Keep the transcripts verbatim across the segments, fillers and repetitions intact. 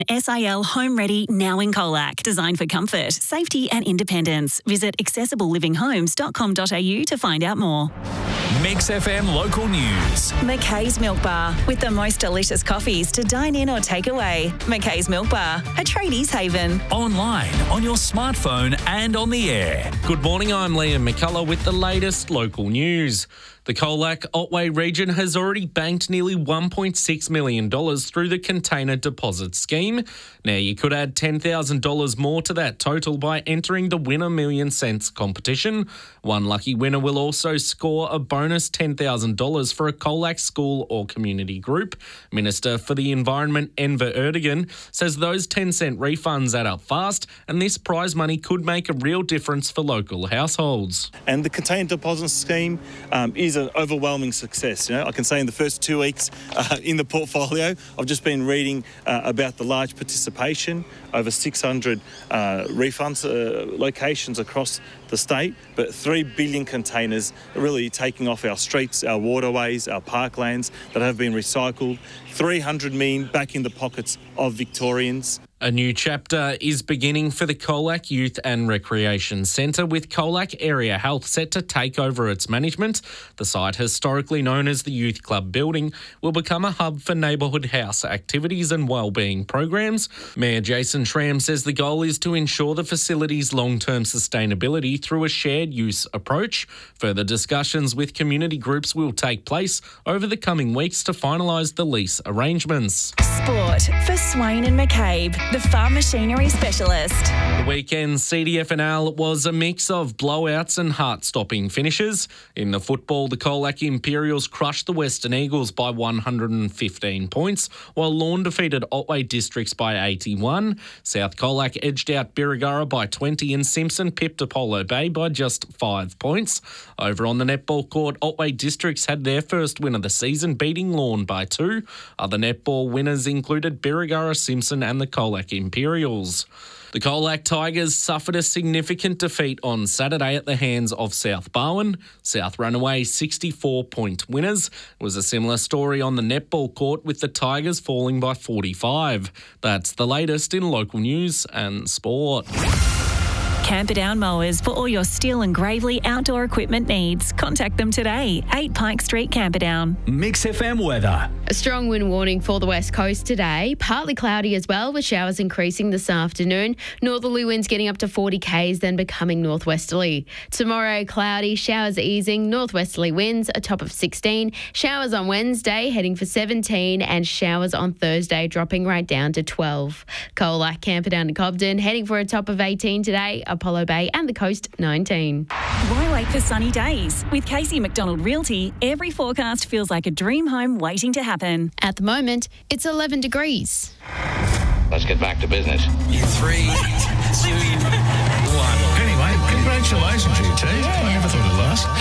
S I L Home Ready now in Colac. Designed for comfort, safety and independence. Visit accessible living homes dot com dot a u to find out more. Mix F M local news. McKay's Milk Bar, with the most delicious coffees to dine in or take away. McKay's Milk Bar, a tradies haven. Online, on your smartphone and on the air. Good morning, I'm Liam McCullough with the latest local news. The Colac Otway region has already banked nearly one point six million dollars through the container deposit scheme. Now, you could add ten thousand dollars more to that total by entering the Win a Million Cents competition. One lucky winner will also score a bonus ten thousand dollars for a Colac school or community group. Minister for the Environment, Enver Erdogan, says those ten cent refunds add up fast, and this prize money could make a real difference for local households. And the container deposit scheme um, is an overwhelming success. You know, I can say in the first two weeks uh, in the portfolio, I've just been reading uh, about the large participation, over six hundred uh, refunds uh, locations across the state, but three billion containers really taking off our streets, our waterways, our parklands that have been recycled, three hundred million back in the pockets of Victorians. A new chapter is beginning for the Colac Youth and Recreation Centre, with Colac Area Health set to take over its management. The site, historically known as the Youth Club building, will become a hub for neighbourhood house activities and wellbeing programs. Mayor Jason Schramm says the goal is to ensure the facility's long-term sustainability through a shared use approach. Further discussions with community groups will take place over the coming weeks to finalise the lease arrangements. Sport for Swain and McCabe, the farm machinery specialist. The weekend C D F N L was a mix of blowouts and heart-stopping finishes. In the football, the Colac Imperials crushed the Western Eagles by one hundred fifteen points, while Lorne defeated Otway Districts by eighty-one. South Colac edged out Birregurra by twenty, and Simpson pipped Apollo Bay by just five points. Over on the netball court, Otway Districts had their first win of the season, beating Lorne by two. Other netball winners included Birregurra, Simpson and the Colac Imperials. The Colac Tigers suffered a significant defeat on Saturday at the hands of South Barwon. South ran away sixty-four point winners. It was a similar story on the netball court, with the Tigers falling by forty-five. That's the latest in local news and sport. Camperdown Mowers for all your Steel and Gravely outdoor equipment needs. Contact them today, eight Pike Street, Camperdown. Mix F M weather. A strong wind warning for the west coast today. Partly cloudy as well, with showers increasing this afternoon. Northerly winds getting up to forty kays, then becoming northwesterly. Tomorrow, cloudy, showers easing, northwesterly winds, a top of sixteen. Showers on Wednesday, heading for seventeen, and showers on Thursday, dropping right down to twelve. Colac, Camperdown and Cobden, heading for a top of eighteen today. Apollo Bay and the coast, nineteen. Why wait for sunny days? With Casey McDonald Realty, every forecast feels like a dream home waiting to happen. At the moment, it's eleven degrees. Let's get back to business. In three, two, one. Anyway, congratulations, you two. I never thought it'd last.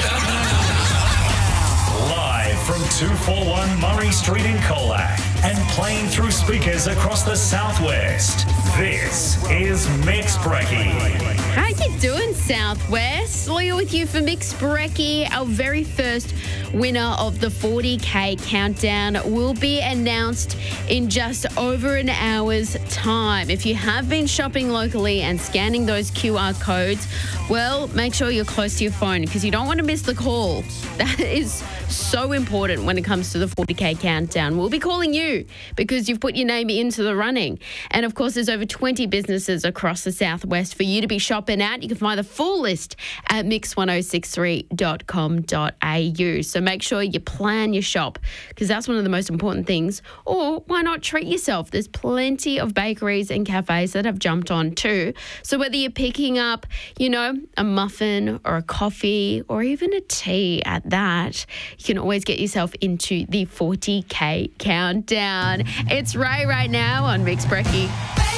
Live from two forty-one Murray Street in Colac and playing through speakers across the southwest, this is Mix Brekkie. How you doing, Southwest? Loyal with you for Mix Brekkie. Our very first winner of the forty K countdown will be announced in just over an hour's time. If you have been shopping locally and scanning those Q R codes, well, make sure you're close to your phone because you don't want to miss the call. That is so important when it comes to the forty K countdown. We'll be calling you because you've put your name into the running. And of course, there's over twenty businesses across the southwest for you to be shopping at. You can find the full list at mix one oh six three dot com dot a u. So make sure you plan your shop because that's one of the most important things. Or why not treat yourself? There's plenty of bakeries and cafes that have jumped on too. So whether you're picking up, you know, a muffin or a coffee or even a tea at that, you can always get yourself into the forty K countdown. It's Ray right now on Mix Brekkie.